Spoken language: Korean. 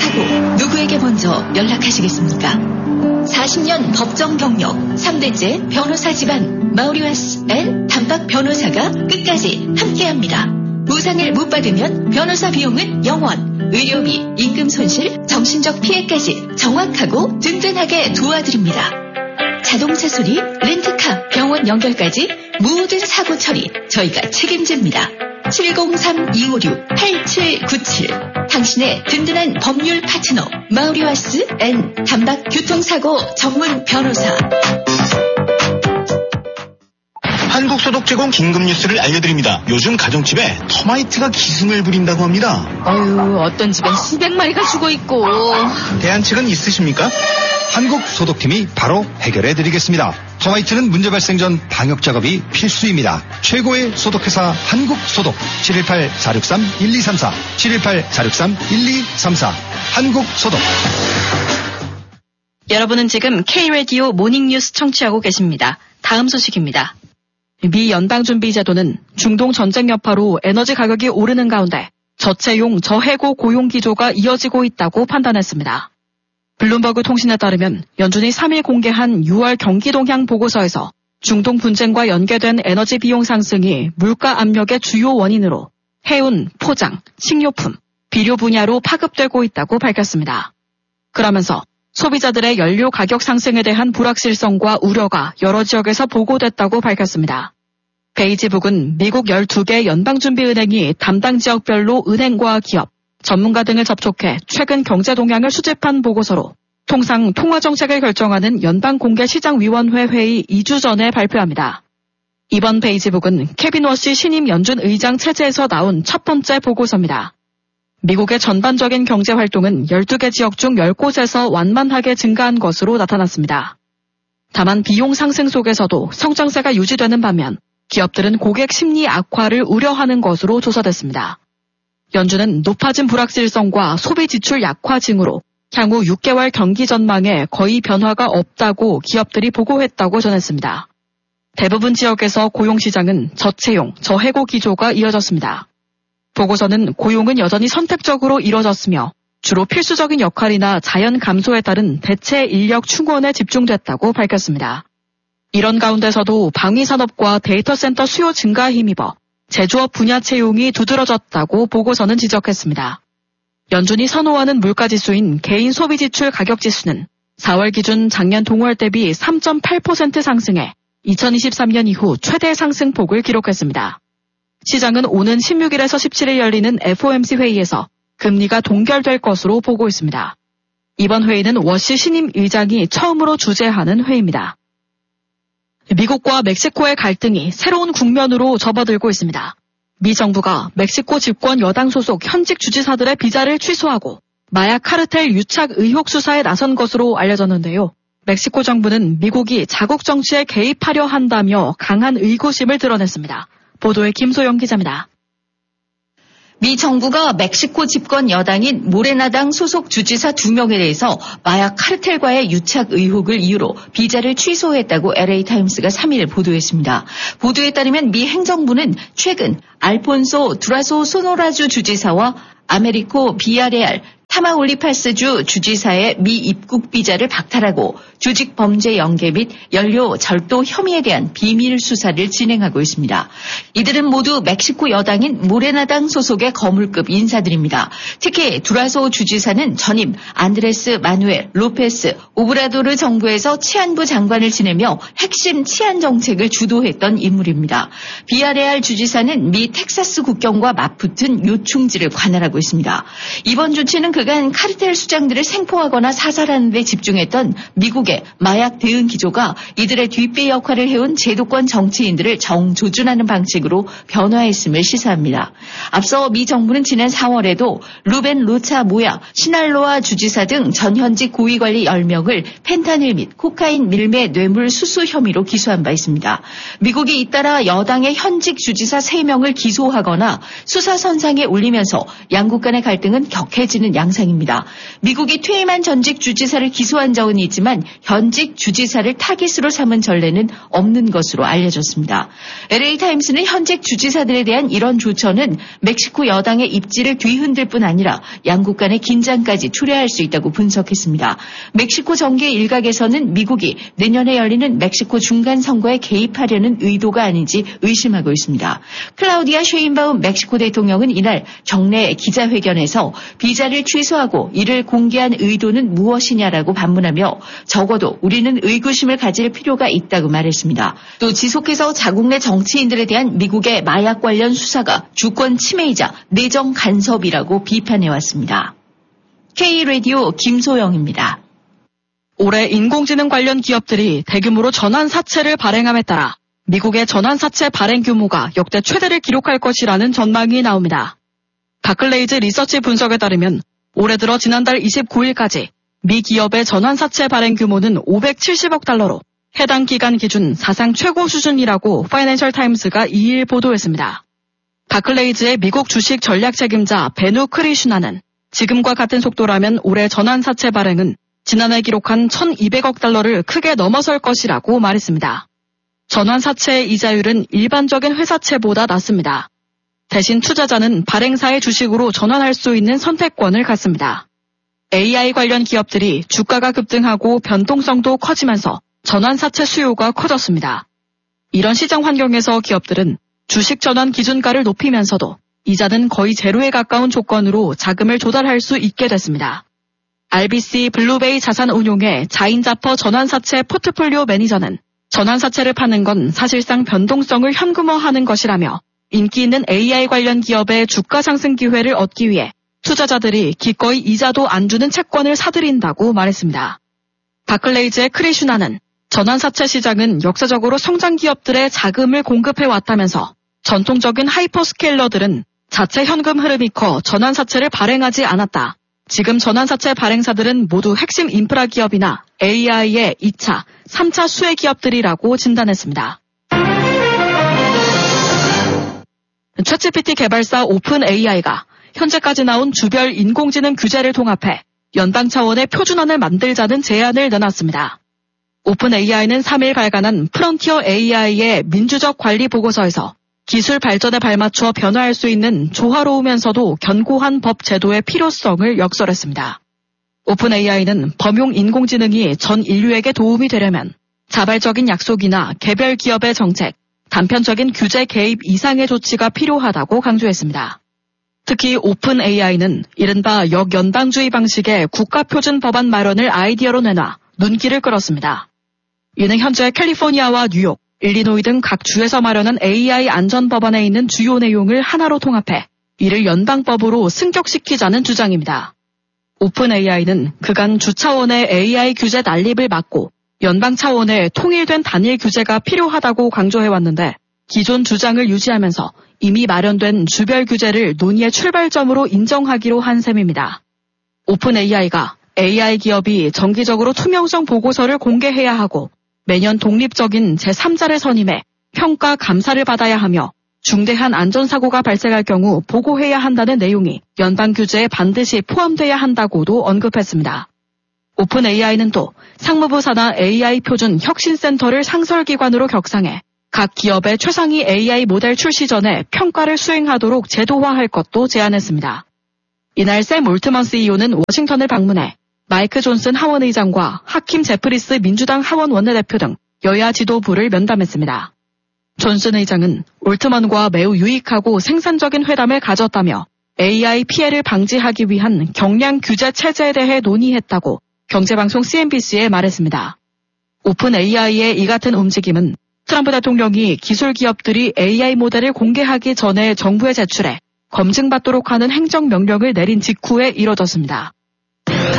교통사고 누구에게 먼저 연락하시겠습니까? 40년 법정 경력 3대째 변호사 집안 마우리와스 앤 단박 변호사가 끝까지 함께합니다. 보상을 못 받으면 변호사 비용은 0원, 의료비, 임금 손실, 정신적 피해까지 정확하고 든든하게 도와드립니다. 자동차 수리, 렌트카, 병원 연결까지 모든 사고 처리 저희가 책임집니다. 703-256-8797 당신의 든든한 법률 파트너 마우리와스 앤 단박 교통사고 전문 변호사. 한국소독제공 긴급뉴스를 알려드립니다. 요즘 가정집에 터마이트가 기승을 부린다고 합니다. 어휴, 어떤 집엔 수백 마리가 죽어있고. 대안책은 있으십니까? 한국소독팀이 바로 해결해드리겠습니다. 터마이트는 문제 발생 전 방역작업이 필수입니다. 최고의 소독회사 한국소독 718-463-1234 718-463-1234 한국소독. 여러분은 지금 K-라디오 모닝뉴스 청취하고 계십니다. 다음 소식입니다. 미 연방준비제도는 중동 전쟁 여파로 에너지 가격이 오르는 가운데 저채용 저해고 고용 기조가 이어지고 있다고 판단했습니다. 블룸버그 통신에 따르면 연준이 3일 공개한 6월 경기 동향 보고서에서 중동 분쟁과 연계된 에너지 비용 상승이 물가 압력의 주요 원인으로 해운, 포장, 식료품, 비료 분야로 파급되고 있다고 밝혔습니다. 그러면서 소비자들의 연료 가격 상승에 대한 불확실성과 우려가 여러 지역에서 보고됐다고 밝혔습니다. 베이지북은 미국 12개 연방준비은행이 담당 지역별로 은행과 기업, 전문가 등을 접촉해 최근 경제 동향을 수집한 보고서로 통상 통화정책을 결정하는 연방공개시장위원회 회의 2주 전에 발표합니다. 이번 베이지북은 케빈 워시 신임 연준 의장 체제에서 나온 첫 번째 보고서입니다. 미국의 전반적인 경제 활동은 12개 지역 중 10곳에서 완만하게 증가한 것으로 나타났습니다. 다만 비용 상승 속에서도 성장세가 유지되는 반면 기업들은 고객 심리 악화를 우려하는 것으로 조사됐습니다. 연준은 높아진 불확실성과 소비 지출 약화 징후로 향후 6개월 경기 전망에 거의 변화가 없다고 기업들이 보고했다고 전했습니다. 대부분 지역에서 고용시장은 저채용, 저해고 기조가 이어졌습니다. 보고서는 고용은 여전히 선택적으로 이뤄졌으며 주로 필수적인 역할이나 자연 감소에 따른 대체 인력 충원에 집중됐다고 밝혔습니다. 이런 가운데서도 방위산업과 데이터 센터 수요 증가에 힘입어 제조업 분야 채용이 두드러졌다고 보고서는 지적했습니다. 연준이 선호하는 물가지수인 개인 소비지출 가격지수는 4월 기준 작년 동월 대비 3.8% 상승해 2023년 이후 최대 상승폭을 기록했습니다. 시장은 오는 16일에서 17일 열리는 FOMC 회의에서 금리가 동결될 것으로 보고 있습니다. 이번 회의는 워시 신임 의장이 처음으로 주재하는 회의입니다. 미국과 멕시코의 갈등이 새로운 국면으로 접어들고 있습니다. 미 정부가 멕시코 집권 여당 소속 현직 주지사들의 비자를 취소하고 마약 카르텔 유착 의혹 수사에 나선 것으로 알려졌는데요. 멕시코 정부는 미국이 자국 정치에 개입하려 한다며 강한 의구심을 드러냈습니다. 보도에 김소영 기자입니다. 미 정부가 멕시코 집권 여당인 모레나당 소속 주지사 2명에 대해서 마약 카르텔과의 유착 의혹을 이유로 비자를 취소했다고 LA타임스가 3일 보도했습니다. 보도에 따르면 미 행정부는 최근 알폰소 두라소 소노라주 주지사와 아메리코 비아레알 타마울리파스주 주지사의 미 입국 비자를 박탈하고 조직 범죄 연계 및 연료 절도 혐의에 대한 비밀 수사를 진행하고 있습니다. 이들은 모두 멕시코 여당인 모레나당 소속의 거물급 인사들입니다. 특히 두라소 주지사는 전임 안드레스 마누엘 로페스 오브라도르 정부에서 치안부 장관을 지내며 핵심 치안 정책을 주도했던 인물입니다. 비아레알 주지사는 미 텍사스 국경과 맞붙은 요충지를 관할하고 있습니다. 이번 조치는 그간 카르텔 수장들을 생포하거나 사살하는 데 집중했던 미국의 마약 대응 기조가 이들의 뒷배 역할을 해온 제도권 정치인들을 정조준하는 방식으로 변화했음을 시사합니다. 앞서 미 정부는 지난 4월에도 루벤 로차 모야 시날로아 주지사 등 전현직 고위관리 10명을 펜타닐 및 코카인 밀매 뇌물 수수 혐의로 기소한 바 있습니다. 미국이 잇따라 여당의 현직 주지사 3명을 기소하거나 수사선상에 올리면서 양국 간의 갈등은 격해지는 양상 양상입니다. 미국이 퇴임한 전직 주지사를 기소한 적은 있지만 현직 주지사를 타깃으로 삼은 전례는 없는 것으로 알려졌습니다. LA타임스는 현직 주지사들에 대한 이런 조처는 멕시코 여당의 입지를 뒤흔들 뿐 아니라 양국 간의 긴장까지 초래할 수 있다고 분석했습니다. 멕시코 정계 일각에서는 미국이 내년에 열리는 멕시코 중간 선거에 개입하려는 의도가 아닌지 의심하고 있습니다. 클라우디아 쉐인바움 멕시코 대통령은 이날 정례 기자회견에서 비자를 취소하고 이를 공개한 의도는 무엇이냐라고 반문하며 적어도 우리는 의구심을 가질 필요가 있다고 말했습니다. 또 지속해서 자국 내 정치인들에 대한 미국의 마약 관련 수사가 주권 침해이자 내정 간섭이라고 비판해왔습니다. K-라디오 김소영입니다. 올해 인공지능 관련 기업들이 대규모로 전환사채를 발행함에 따라 미국의 전환사채 발행 규모가 역대 최대를 기록할 것이라는 전망이 나옵니다. 바클레이즈 리서치 분석에 따르면 올해 들어 지난달 29일까지 미 기업의 전환사채 발행 규모는 570억 달러로 해당 기간 기준 사상 최고 수준이라고 파이낸셜 타임스가 2일 보도했습니다. 바클레이즈의 미국 주식 전략 책임자 베누 크리슈나는 지금과 같은 속도라면 올해 전환사채 발행은 지난해 기록한 1,200억 달러를 크게 넘어설 것이라고 말했습니다. 전환사채의 이자율은 일반적인 회사채보다 낮습니다. 대신 투자자는 발행사의 주식으로 전환할 수 있는 선택권을 갖습니다. AI 관련 기업들이 주가가 급등하고 변동성도 커지면서 전환사채 수요가 커졌습니다. 이런 시장 환경에서 기업들은 주식 전환 기준가를 높이면서도 이자는 거의 제로에 가까운 조건으로 자금을 조달할 수 있게 됐습니다. RBC 블루베이 자산운용의 자인자퍼 전환사채 포트폴리오 매니저는 전환사채를 파는 건 사실상 변동성을 현금화하는 것이라며 인기 있는 AI 관련 기업의 주가 상승 기회를 얻기 위해 투자자들이 기꺼이 이자도 안 주는 채권을 사들인다고 말했습니다. 바클레이즈의 크리슈나는 전환사채 시장은 역사적으로 성장 기업들의 자금을 공급해왔다면서 전통적인 하이퍼스케일러들은 자체 현금 흐름이 커 전환사채를 발행하지 않았다. 지금 전환사채 발행사들은 모두 핵심 인프라 기업이나 AI의 2차, 3차 수혜 기업들이라고 진단했습니다. 챗GPT 개발사 오픈 AI가 현재까지 나온 주별 인공지능 규제를 통합해 연방 차원의 표준안을 만들자는 제안을 내놨습니다. 오픈 AI는 3일 발간한 프론티어 AI의 민주적 관리 보고서에서 기술 발전에 발맞춰 변화할 수 있는 조화로우면서도 견고한 법 제도의 필요성을 역설했습니다. 오픈 AI는 범용 인공지능이 전 인류에게 도움이 되려면 자발적인 약속이나 개별 기업의 정책, 단편적인 규제 개입 이상의 조치가 필요하다고 강조했습니다. 특히 오픈 AI는 이른바 역연방주의 방식의 국가표준 법안 마련을 아이디어로 내놔 눈길을 끌었습니다. 이는 현재 캘리포니아와 뉴욕, 일리노이 등 각 주에서 마련한 AI 안전 법안에 있는 주요 내용을 하나로 통합해 이를 연방법으로 승격시키자는 주장입니다. 오픈 AI는 그간 주 차원의 AI 규제 난립을 막고 연방 차원의 통일된 단일 규제가 필요하다고 강조해왔는데 기존 주장을 유지하면서 이미 마련된 주별 규제를 논의의 출발점으로 인정하기로 한 셈입니다. 오픈 AI가 AI 기업이 정기적으로 투명성 보고서를 공개해야 하고 매년 독립적인 제3자를 선임해 평가 감사를 받아야 하며 중대한 안전사고가 발생할 경우 보고해야 한다는 내용이 연방 규제에 반드시 포함돼야 한다고도 언급했습니다. 오픈 AI는 또 상무부 산하 AI 표준 혁신센터를 상설기관으로 격상해 각 기업의 최상위 AI 모델 출시 전에 평가를 수행하도록 제도화할 것도 제안했습니다. 이날 샘 올트먼 CEO는 워싱턴을 방문해 마이크 존슨 하원 의장과 하킴 제프리스 민주당 하원 원내대표 등 여야 지도부를 면담했습니다. 존슨 의장은 올트먼과 매우 유익하고 생산적인 회담을 가졌다며 AI 피해를 방지하기 위한 경량 규제 체제에 대해 논의했다고 경제방송 CNBC에 말했습니다. 오픈 AI의 이 같은 움직임은 트럼프 대통령이 기술 기업들이 AI 모델을 공개하기 전에 정부에 제출해 검증받도록 하는 행정명령을 내린 직후에 이뤄졌습니다.